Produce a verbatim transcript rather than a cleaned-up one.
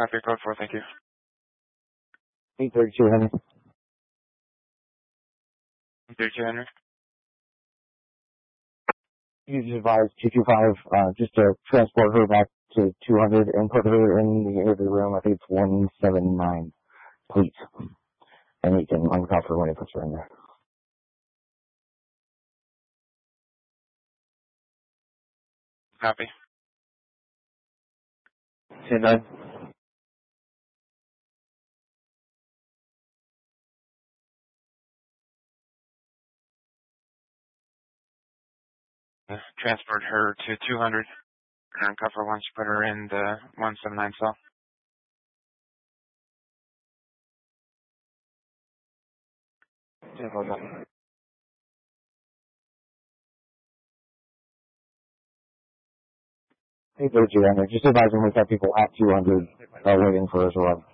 Copy code four, thank you. eight thirty-two, Henry. thirty-two, Henry. You just advised two two five, uh, just to transport her back to two hundred and put her in the other room. I think it's one seven nine, please. And you can uncuff her when he puts her in there. Copy. ten nine. Uh, transferred her to two hundred. And uncuff her once you put her in the one seven nine cell. Yeah, hold on. eight thirty-two, Henry. Just advising we've got people at two hundred uh, waiting for us as well.